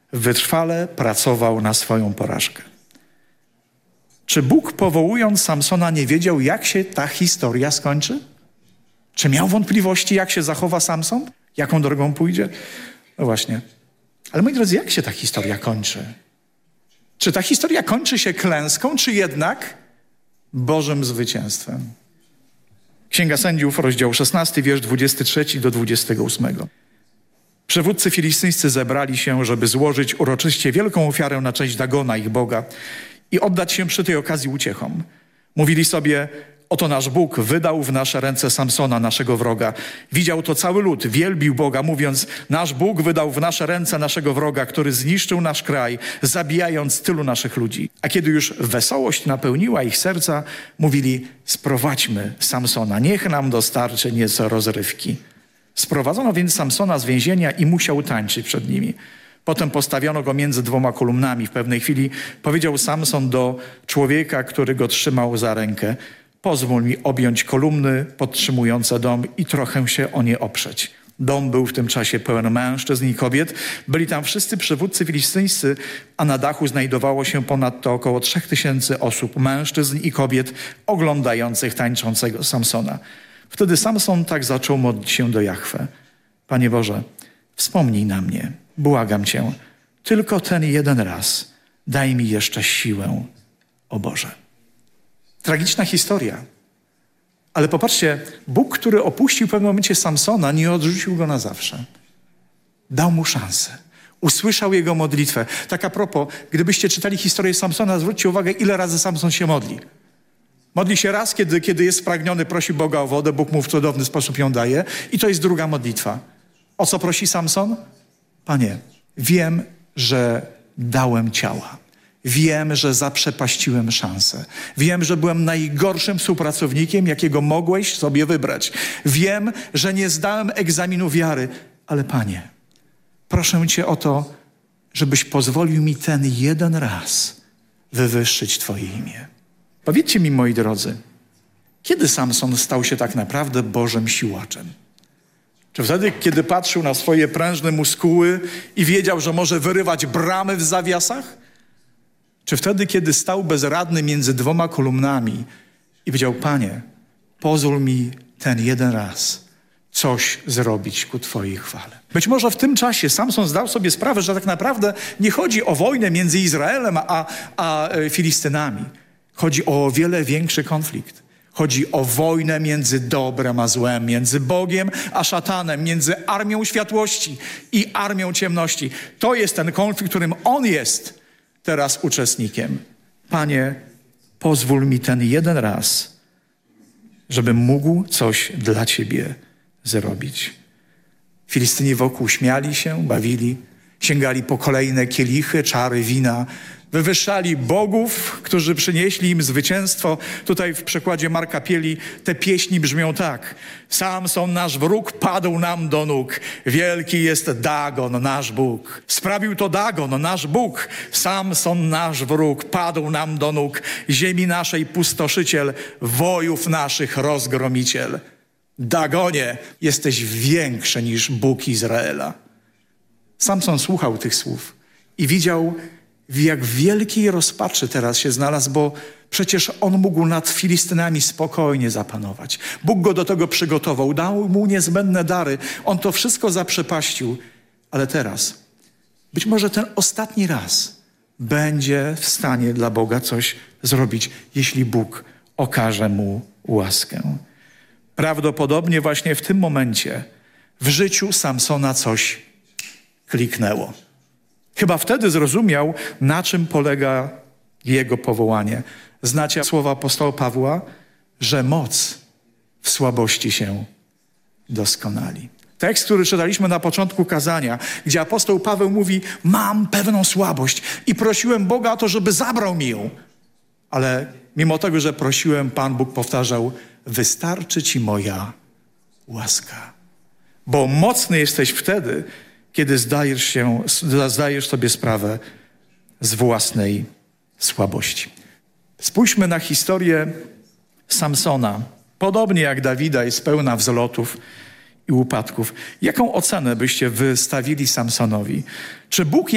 wytrwale pracował na swoją porażkę. Czy Bóg, powołując Samsona, nie wiedział, jak się ta historia skończy? Czy miał wątpliwości, jak się zachowa Samson? Jaką drogą pójdzie? No właśnie. Ale moi drodzy, jak się ta historia kończy? Czy ta historia kończy się klęską, czy jednak Bożym zwycięstwem? Księga Sędziów, rozdział 16, wiersz 23 do 28. Przywódcy filistyńscy zebrali się, żeby złożyć uroczyście wielką ofiarę na cześć Dagona, ich Boga, i oddać się przy tej okazji uciechom. Mówili sobie: oto nasz Bóg wydał w nasze ręce Samsona, naszego wroga. Widział to cały lud, wielbił Boga, mówiąc: nasz Bóg wydał w nasze ręce naszego wroga, który zniszczył nasz kraj, zabijając tylu naszych ludzi. A kiedy już wesołość napełniła ich serca, mówili: sprowadźmy Samsona, niech nam dostarczy nieco rozrywki. Sprowadzono więc Samsona z więzienia i musiał tańczyć przed nimi. Potem postawiono go między dwoma kolumnami. W pewnej chwili powiedział Samson do człowieka, który go trzymał za rękę: pozwól mi objąć kolumny podtrzymujące dom i trochę się o nie oprzeć. Dom był w tym czasie pełen mężczyzn i kobiet. Byli tam wszyscy przywódcy filistyńscy, a na dachu znajdowało się ponadto około 3000 osób, mężczyzn i kobiet, oglądających tańczącego Samsona. Wtedy Samson tak zaczął modlić się do Jahwe: Panie Boże, wspomnij na mnie, błagam Cię, tylko ten jeden raz daj mi jeszcze siłę, o Boże. Tragiczna historia. Ale popatrzcie, Bóg, który opuścił w pewnym momencie Samsona, nie odrzucił go na zawsze. Dał mu szansę. Usłyszał jego modlitwę. Tak a propos, gdybyście czytali historię Samsona, zwróćcie uwagę, ile razy Samson się modli. Modli się raz, kiedy jest spragniony, prosi Boga o wodę, Bóg mu w cudowny sposób ją daje. I to jest druga modlitwa. O co prosi Samson? Panie, wiem, że dałem ciała. Wiem, że zaprzepaściłem szansę. Wiem, że byłem najgorszym współpracownikiem, jakiego mogłeś sobie wybrać. Wiem, że nie zdałem egzaminu wiary. Ale Panie, proszę Cię o to, żebyś pozwolił mi ten jeden raz wywyższyć Twoje imię. Powiedzcie mi, moi drodzy, kiedy Samson stał się tak naprawdę Bożym siłaczem? Czy wtedy, kiedy patrzył na swoje prężne muskuły i wiedział, że może wyrywać bramy w zawiasach? Czy wtedy, kiedy stał bezradny między dwoma kolumnami i powiedział: Panie, pozwól mi ten jeden raz coś zrobić ku Twojej chwale? Być może w tym czasie Samson zdał sobie sprawę, że tak naprawdę nie chodzi o wojnę między Izraelem a Filistynami. Chodzi o wiele większy konflikt. Chodzi o wojnę między dobrem a złem, między Bogiem a szatanem, między armią światłości i armią ciemności. To jest ten konflikt, w którym on jest teraz uczestnikiem. Panie, pozwól mi ten jeden raz, żebym mógł coś dla Ciebie zrobić. Filistyni wokół śmiali się, bawili, sięgali po kolejne kielichy, czary wina, wywyższali bogów, którzy przynieśli im zwycięstwo. Tutaj w przekładzie Marka Pieli te pieśni brzmią tak: Samson, nasz wróg, padł nam do nóg. Wielki jest Dagon, nasz Bóg. Sprawił to Dagon, nasz Bóg. Samson, nasz wróg, padł nam do nóg. Ziemi naszej pustoszyciel, wojów naszych rozgromiciel. Dagonie, jesteś większy niż Bóg Izraela. Samson słuchał tych słów i widział, w jak wielkiej rozpaczy teraz się znalazł, bo przecież on mógł nad Filistynami spokojnie zapanować. Bóg go do tego przygotował, dał mu niezbędne dary. On to wszystko zaprzepaścił. Ale teraz, być może ten ostatni raz będzie w stanie dla Boga coś zrobić, jeśli Bóg okaże mu łaskę. Prawdopodobnie właśnie w tym momencie w życiu Samsona coś kliknęło. Chyba wtedy zrozumiał, na czym polega jego powołanie. Znacie słowa apostoła Pawła, że moc w słabości się doskonali. Tekst, który czytaliśmy na początku kazania, gdzie apostoł Paweł mówi: mam pewną słabość i prosiłem Boga o to, żeby zabrał mi ją. Ale mimo tego, że prosiłem, Pan Bóg powtarzał: wystarczy Ci moja łaska. Bo mocny jesteś wtedy, kiedy zdajesz sobie sprawę z własnej słabości. Spójrzmy na historię Samsona. Podobnie jak Dawida, jest pełna wzlotów i upadków. Jaką ocenę byście wystawili Samsonowi? Czy Bóg